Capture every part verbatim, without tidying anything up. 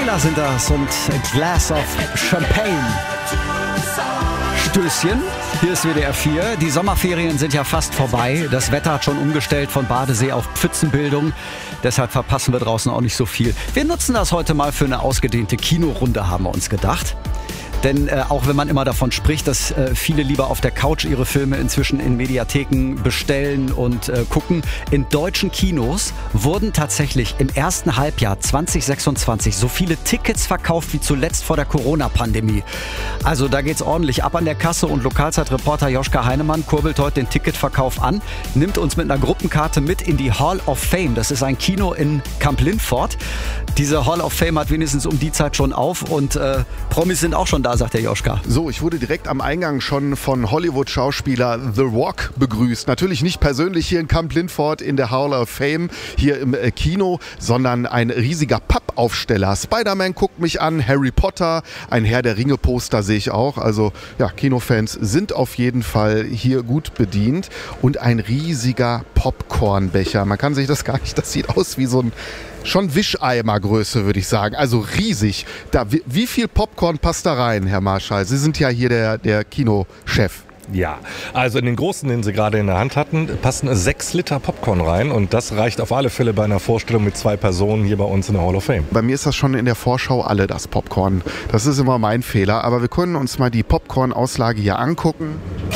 Männer sind das und a glass of Champagne. Stößchen, hier ist W D R vier. Die Sommerferien sind ja fast vorbei. Das Wetter hat schon umgestellt von Badesee auf Pfützenbildung. Deshalb verpassen wir draußen auch nicht so viel. Wir nutzen das heute mal für eine ausgedehnte Kinorunde, haben wir uns gedacht. Denn äh, auch wenn man immer davon spricht, dass äh, viele lieber auf der Couch ihre Filme inzwischen in Mediatheken bestellen und äh, gucken, in deutschen Kinos wurden tatsächlich im ersten Halbjahr zwanzig sechsundzwanzig so viele Tickets verkauft wie zuletzt vor der Corona-Pandemie. Also da geht's ordentlich ab an der Kasse und Lokalzeitreporter Joschka Heinemann kurbelt heute den Ticketverkauf an, nimmt uns mit einer Gruppenkarte mit in die Hall of Fame. Das ist ein Kino in Kamp-Lintfort. Diese Hall of Fame hat wenigstens um die Zeit schon auf und äh, Promis sind auch schon da, sagt der Joschka. So, ich wurde direkt am Eingang schon von Hollywood-Schauspieler The Rock begrüßt. Natürlich nicht persönlich hier in Kamp-Lintfort in der Hall of Fame, hier im äh, Kino, sondern ein riesiger Pappaufsteller. Spider-Man guckt mich an, Harry Potter, ein Herr der Ringe-Poster sehe ich auch. Also ja, Kinofans sind auf jeden Fall hier gut bedient. Und ein riesiger Popcornbecher. Man kann sich das gar nicht, das sieht aus wie so ein schon Wischeimergröße, würde ich sagen. Also riesig. Da, wie, wie viel Popcorn passt da rein, Herr Marschall? Sie sind ja hier der, der Kinochef. Ja, also in den großen, den Sie gerade in der Hand hatten, passen sechs Liter Popcorn rein und das reicht auf alle Fälle bei einer Vorstellung mit zwei Personen hier bei uns in der Hall of Fame. Bei mir ist das schon in der Vorschau alle, das Popcorn. Das ist immer mein Fehler, aber wir können uns mal die Popcorn-Auslage hier angucken.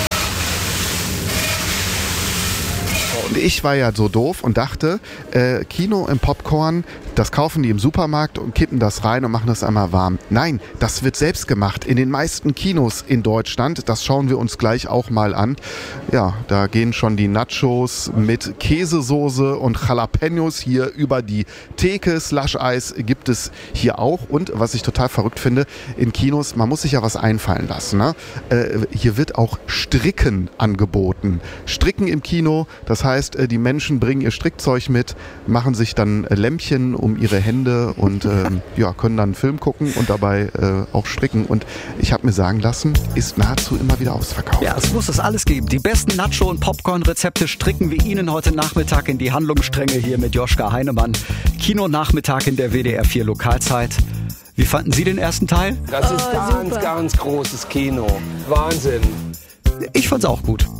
Und ich war ja so doof und dachte, äh, Kino im Popcorn, das kaufen die im Supermarkt und kippen das rein und machen das einmal warm. Nein, das wird selbst gemacht in den meisten Kinos in Deutschland. Das schauen wir uns gleich auch mal an. Ja, da gehen schon die Nachos mit Käsesoße und Jalapenos hier über die Theke. Slush-Eis gibt es hier auch. Und was ich total verrückt finde, in Kinos, man muss sich ja was einfallen lassen. Ne? Äh, hier wird auch Stricken angeboten. Stricken im Kino, das heißt, die Menschen bringen ihr Strickzeug mit, machen sich dann Lämpchen um ihre Hände und ähm, ja, können dann einen Film gucken und dabei äh, auch stricken. Und ich habe mir sagen lassen, ist nahezu immer wieder ausverkauft. Ja, es muss es alles geben. Die besten Nacho- und Popcorn-Rezepte stricken wir Ihnen heute Nachmittag in die Handlungsstränge hier mit Joschka Heinemann. Kinonachmittag in der W D R vier Lokalzeit. Wie fanden Sie den ersten Teil? Das ist oh, ganz, super. ganz großes Kino. Wahnsinn. Ich fand's auch gut.